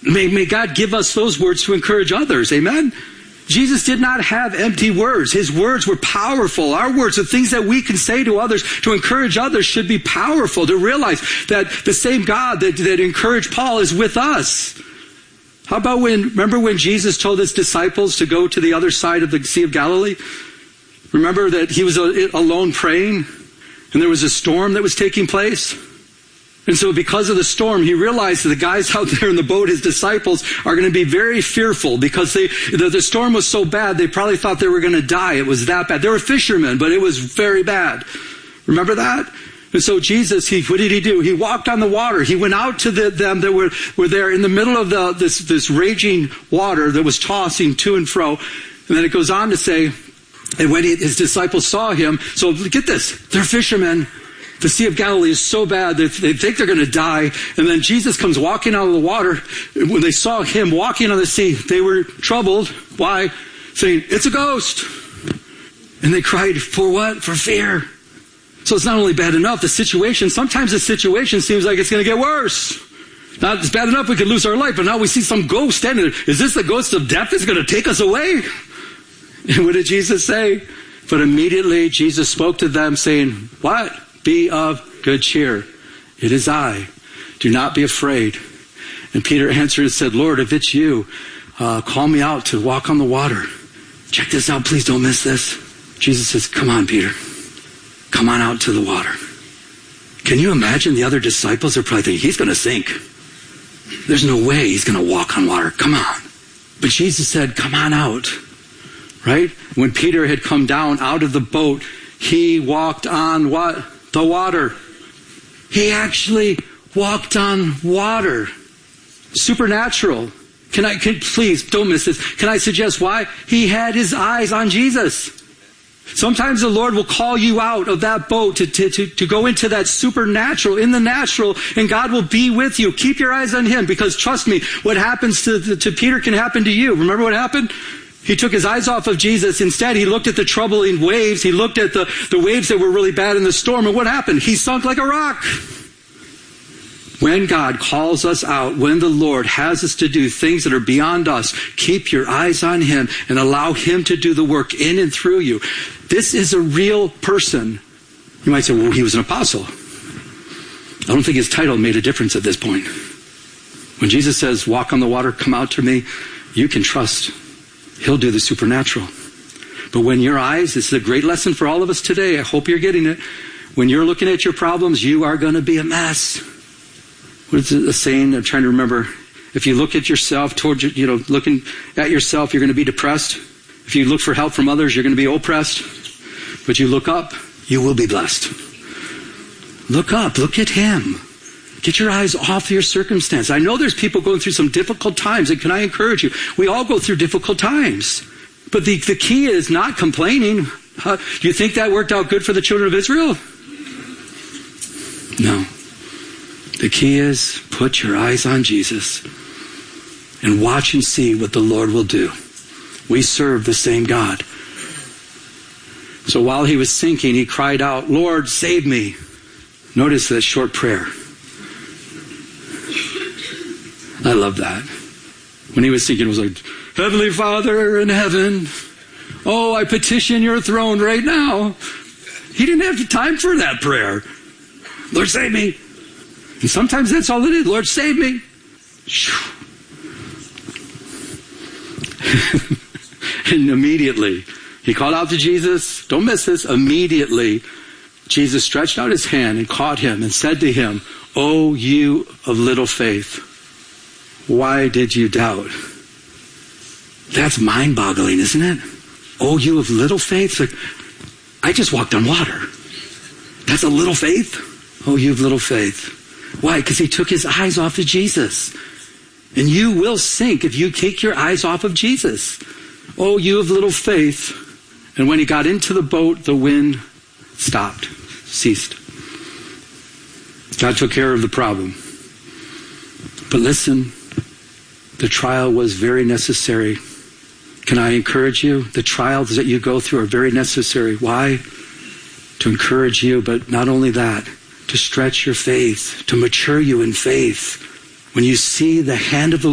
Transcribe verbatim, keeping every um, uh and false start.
May, may God give us those words to encourage others. Amen? Jesus did not have empty words. His words were powerful. Our words, the things that we can say to others to encourage others, should be powerful, to realize that the same God that, that encouraged Paul is with us. How about when, remember when Jesus told his disciples to go to the other side of the Sea of Galilee? Remember that he was alone praying, and there was a storm that was taking place? And so because of the storm, he realized that the guys out there in the boat, his disciples, are going to be very fearful because they, the, the storm was so bad, they probably thought they were going to die. It was that bad. They were fishermen, but it was very bad. Remember that? And so Jesus, he, what did he do? He walked on the water. He went out to the, them that were, were there in the middle of the, this, this raging water that was tossing to and fro. And then it goes on to say, and when he, his disciples saw him, so get this, they're fishermen. The Sea of Galilee is so bad that they think they're going to die. And then Jesus comes walking out of the water. When they saw him walking on the sea, they were troubled. Why? Saying, it's a ghost. And they cried, for what? For fear. So it's not only bad enough, the situation, sometimes the situation seems like it's going to get worse. Not it's bad enough we could lose our life, but now we see some ghost standing there. Is this the ghost of death that's going to take us away? And what did Jesus say? But immediately Jesus spoke to them saying, what? Be of good cheer. It is I. Do not be afraid. And Peter answered and said, Lord, if it's you, uh, call me out to walk on the water. Check this out. Please don't miss this. Jesus says, come on, Peter. Come on out to the water. Can you imagine the other disciples are probably thinking, he's going to sink. There's no way he's going to walk on water. Come on. But Jesus said, come on out. Right? When Peter had come down out of the boat, he walked on what? The water. He actually walked on water. Supernatural. Can I, can, please don't miss this. Can I suggest why? He had his eyes on Jesus. Sometimes the Lord will call you out of that boat to, to, to, to go into that supernatural, in the natural, and God will be with you. Keep your eyes on him, because trust me, what happens to, to Peter can happen to you. Remember what happened? He took his eyes off of Jesus. Instead, he looked at the troubling waves. He looked at the, the waves that were really bad in the storm. And what happened? He sunk like a rock. When God calls us out, when the Lord has us to do things that are beyond us, keep your eyes on him and allow him to do the work in and through you. This is a real person. You might say, well, he was an apostle. I don't think his title made a difference at this point. When Jesus says, walk on the water, come out to me, you can trust he'll do the supernatural. But when your eyes, this is a great lesson for all of us today. I hope you're getting it. When you're looking at your problems, you are going to be a mess. What is the saying? I'm trying to remember. If you look at yourself, towards you know, looking at yourself, you're going to be depressed. If you look for help from others, you're going to be oppressed. But you look up, you will be blessed. Look up. Look at him. Get your eyes off your circumstance. I know there's people going through some difficult times, and can I encourage you? We all go through difficult times. But the, the key is not complaining. Uh, do you think that worked out good for the children of Israel? No. The key is put your eyes on Jesus and watch and see what the Lord will do. We serve the same God. So while he was sinking, he cried out, Lord, save me. Notice that short prayer. I love that. When he was sinking, it was like, Heavenly Father in heaven, oh, I petition your throne right now. He didn't have time for that prayer. Lord, save me. And sometimes that's all it is. Lord, save me. And immediately, he called out to Jesus. Don't miss this. Immediately, Jesus stretched out his hand and caught him and said to him, O you of little faith, why did you doubt? That's mind-boggling, isn't it? Oh, you of little faith? Like, I just walked on water. That's a little faith? Oh, you of little faith. Why? Because he took his eyes off of Jesus. And you will sink if you take your eyes off of Jesus. Oh, you of little faith. And when he got into the boat, the wind stopped, ceased. God took care of the problem. But listen, the trial was very necessary. Can I encourage you? The trials that you go through are very necessary. Why? To encourage you, but not only that, to stretch your faith, to mature you in faith. When you see the hand of the